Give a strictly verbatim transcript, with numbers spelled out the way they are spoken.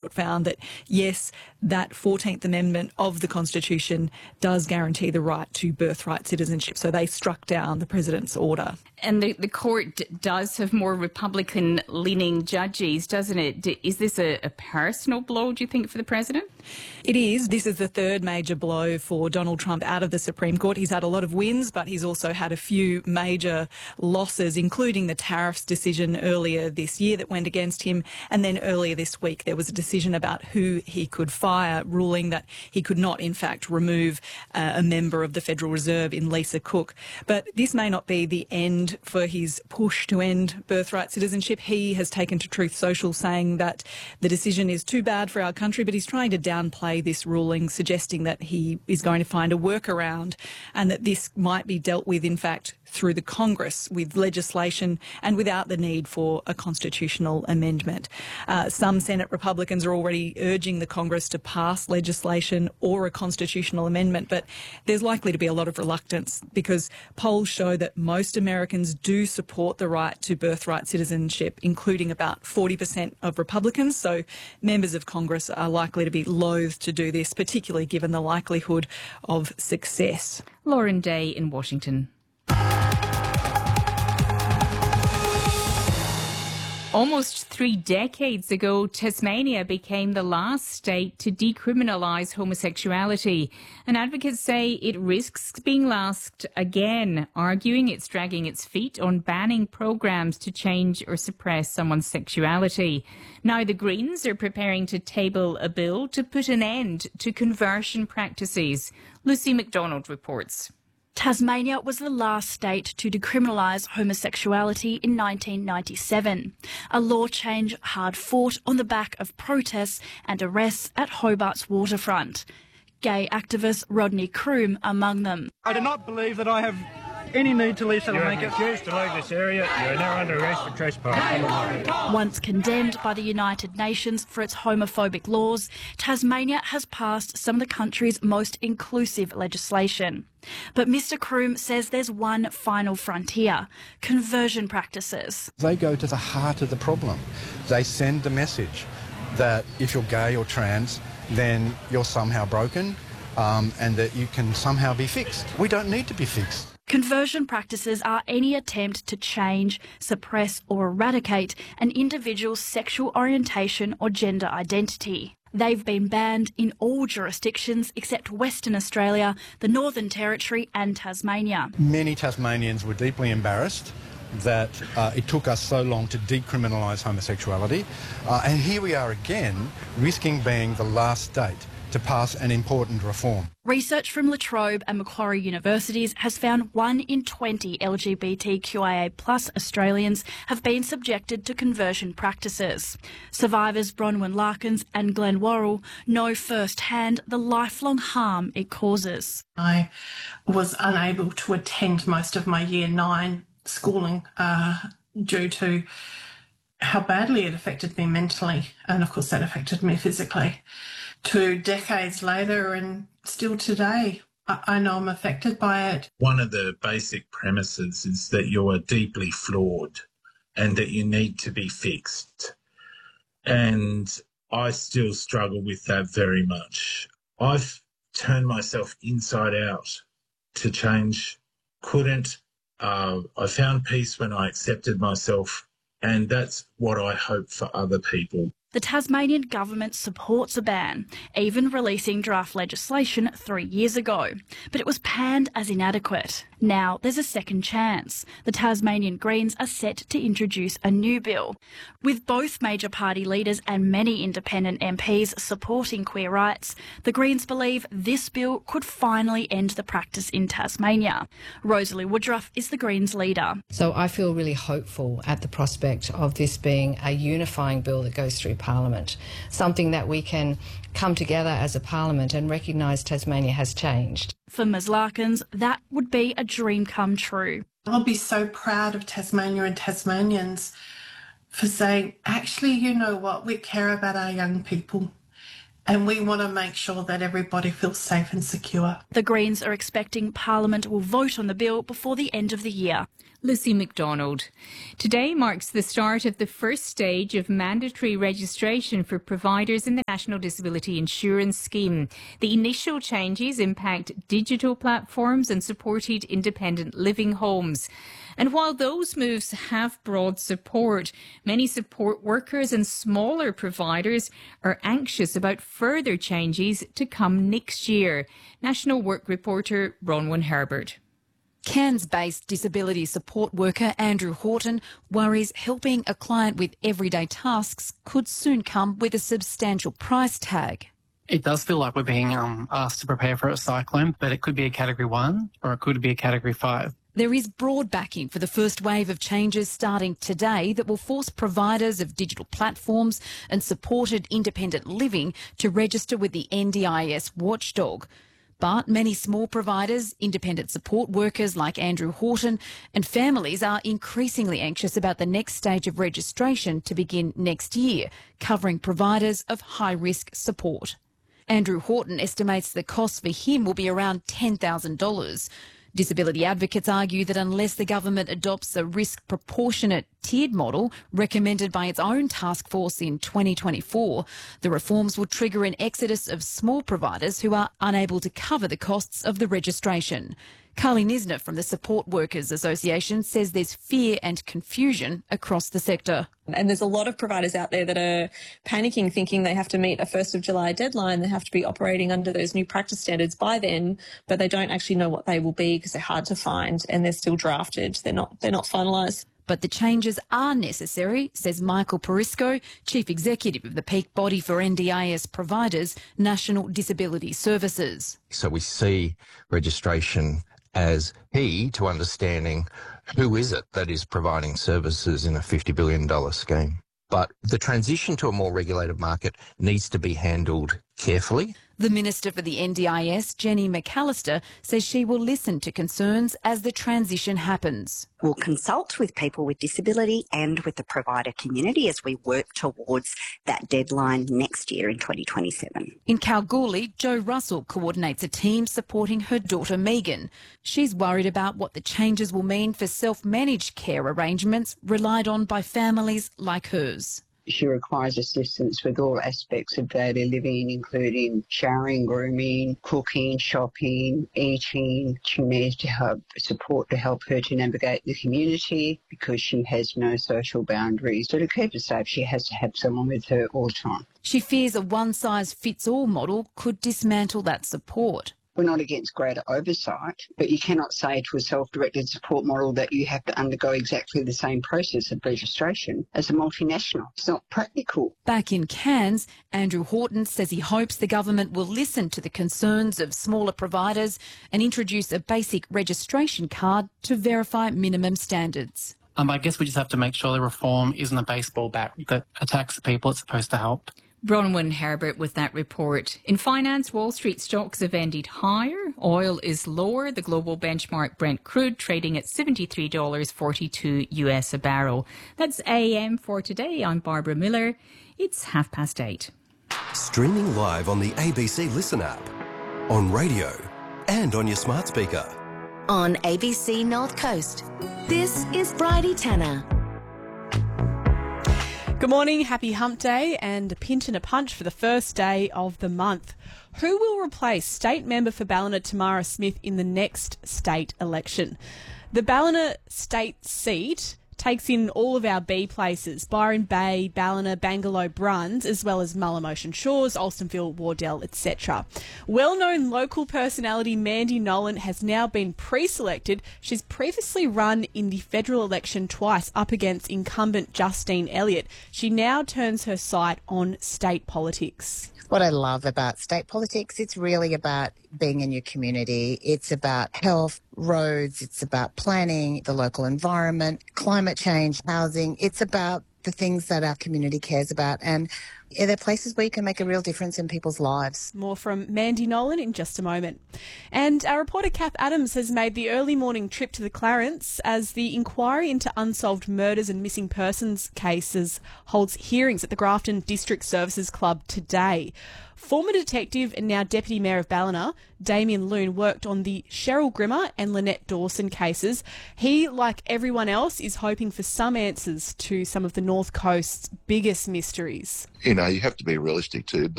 Court found that, yes, that fourteenth Amendment of the Constitution does guarantee the right to birthright citizenship. So they struck down the President's order. And the, the court d- does have more Republican-leaning judges, doesn't it? D- is this a, a personal blow, do you think, for the President? It is. This is the third major blow for Donald Trump out of the Supreme Court. He's had a lot of wins, but he's also had a few major losses, including the tariffs decision earlier this year that went against him. And then earlier this week, there was a decision about who he could fire, ruling that he could not, in fact, remove uh, a member of the Federal Reserve in Lisa Cook. But this may not be the end for his push to end birthright citizenship. He has taken to Truth Social saying that the decision is too bad for our country, but he's trying to downplay this ruling, suggesting that he is going to find a workaround and that this might be dealt with, in fact, through the Congress with legislation and without the need for a constitutional amendment. Uh, some Senate Republicans are already urging the Congress to pass legislation or a constitutional amendment, but there's likely to be a lot of reluctance because polls show that most Americans do support the right to birthright citizenship, including about forty percent of Republicans. So members of Congress are likely to be loath to do this, particularly given the likelihood of success. Lauren Day in Washington. Almost three decades ago, Tasmania became the last state to decriminalise homosexuality. And advocates say it risks being last again, arguing it's dragging its feet on banning programs to change or suppress someone's sexuality. Now the Greens are preparing to table a bill to put an end to conversion practices. Lucy McDonald reports. Tasmania was the last state to decriminalise homosexuality in nineteen ninety-seven, a law change hard fought on the back of protests and arrests at Hobart's waterfront. Gay activist Rodney Croom among them. I do not believe that I have any need to leave Salamanca. You have refused to leave this area. You are now under arrest for trespass. Once condemned by the United Nations for its homophobic laws, Tasmania has passed some of the country's most inclusive legislation. But Mister Croom says there's one final frontier: conversion practices. They go to the heart of the problem. They send the message that if you're gay or trans, then you're somehow broken um, and that you can somehow be fixed. We don't need to be fixed. Conversion practices are any attempt to change, suppress or eradicate an individual's sexual orientation or gender identity. They've been banned in all jurisdictions except Western Australia, the Northern Territory and Tasmania. Many Tasmanians were deeply embarrassed that uh, it took us so long to decriminalise homosexuality. Uh, and here we are again, risking being the last state to pass an important reform. Research from La Trobe and Macquarie universities has found one in twenty L G B T Q I A plus Australians have been subjected to conversion practices. Survivors Bronwyn Larkins and Glenn Worrell know firsthand the lifelong harm it causes. I was unable to attend most of my year nine schooling uh, due to how badly it affected me mentally, and of course that affected me physically. Two decades later and still today, I, I know I'm affected by it. One of the basic premises is that you are deeply flawed and that you need to be fixed. And I still struggle with that very much. I've turned myself inside out to change, couldn't. Uh, I found peace when I accepted myself, and that's what I hope for other people. The Tasmanian government supports a ban, even releasing draft legislation three years ago. But it was panned as inadequate. Now there's a second chance. The Tasmanian Greens are set to introduce a new bill. With both major party leaders and many independent M Ps supporting queer rights, the Greens believe this bill could finally end the practice in Tasmania. Rosalie Woodruff is the Greens leader. So I feel really hopeful at the prospect of this being a unifying bill that goes through Parliament, something that we can come together as a Parliament and recognise Tasmania has changed. For Miz Larkins, that would be a dream come true. I'll be so proud of Tasmania and Tasmanians for saying, actually, you know what, we care about our young people and we want to make sure that everybody feels safe and secure. The Greens are expecting Parliament will vote on the bill before the end of the year. Lucy McDonald. Today marks the start of the first stage of mandatory registration for providers in the National Disability Insurance Scheme. The initial changes impact digital platforms and supported independent living homes. And while those moves have broad support, many support workers and smaller providers are anxious about further changes to come next year. National Work reporter Bronwyn Herbert. Cairns-based disability support worker Andrew Horton worries helping a client with everyday tasks could soon come with a substantial price tag. It does feel like we're being um, asked to prepare for a cyclone, but it could be a Category one or it could be a Category five. There is broad backing for the first wave of changes starting today that will force providers of digital platforms and supported independent living to register with the N D I S watchdog. But many small providers, independent support workers like Andrew Horton and families are increasingly anxious about the next stage of registration to begin next year, covering providers of high-risk support. Andrew Horton estimates the cost for him will be around ten thousand dollars. Disability advocates argue that unless the government adopts a risk-proportionate tiered model recommended by its own task force in twenty twenty-four, the reforms will trigger an exodus of small providers who are unable to cover the costs of the registration. Carly Nisner from the Support Workers Association says there's fear and confusion across the sector. And there's a lot of providers out there that are panicking, thinking they have to meet a first of July deadline. They have to be operating under those new practice standards by then, but they don't actually know what they will be because they're hard to find and they're still drafted. They're not, they're not finalised. But the changes are necessary, says Michael Perisco, Chief Executive of the peak body for N D I S providers, National Disability Services. So we see registration as key to understanding who is it that is providing services in a fifty billion dollars scheme. But the transition to a more regulated market needs to be handled carefully. The Minister for the N D I S, Jenny McAllister, says she will listen to concerns as the transition happens. We'll consult with people with disability and with the provider community as we work towards that deadline next year in twenty twenty-seven. In Kalgoorlie, Jo Russell coordinates a team supporting her daughter Megan. She's worried about what the changes will mean for self-managed care arrangements relied on by families like hers. She requires assistance with all aspects of daily living, including showering, grooming, cooking, shopping, eating. She needs to have support to help her to navigate the community because she has no social boundaries. So to keep her safe, she has to have someone with her all the time. She fears a one-size-fits-all model could dismantle that support. We're not against greater oversight, but you cannot say to a self-directed support model that you have to undergo exactly the same process of registration as a multinational. It's not practical. Back in Cairns, Andrew Horton says he hopes the government will listen to the concerns of smaller providers and introduce a basic registration card to verify minimum standards. Um, I guess we just have to make sure the reform isn't a baseball bat that attacks the people it's supposed to help. Bronwyn Herbert with that report. In finance, Wall Street stocks have ended higher. Oil is lower. The global benchmark Brent crude trading at seventy-three dollars and forty-two U S a barrel. That's A M for today. I'm Barbara Miller. It's half past eight. Streaming live on the A B C Listen app, on radio and on your smart speaker. On A B C North Coast, this is Bridie Tanner. Good morning, happy hump day and a pinch and a punch for the first day of the month. Who will replace state member for Ballina Tamara Smith in the next state election? The Ballina state seat takes in all of our B places, Byron Bay, Ballina, Bangalore, Bruns, as well as Mullum Ocean Shores, Alstonville, Wardell, et cetera. Well-known local personality Mandy Nolan has now been pre-selected. She's previously run in the federal election twice up against incumbent Justine Elliott. She now turns her sight on state politics. What I love about state politics, it's really about being in your community. It's about health, roads, it's about planning, the local environment, climate change, housing. It's about the things that our community cares about. And Yeah, they're places where you can make a real difference in people's lives. More from Mandy Nolan in just a moment. And our reporter Kath Adams has made the early morning trip to the Clarence as the inquiry into unsolved murders and missing persons cases holds hearings at the Grafton District Services Club today. Former detective and now Deputy Mayor of Ballina, Damien Loon, worked on the Cheryl Grimmer and Lynette Dawson cases. He, like everyone else, is hoping for some answers to some of the North Coast's biggest mysteries. You know, you have to be realistic too.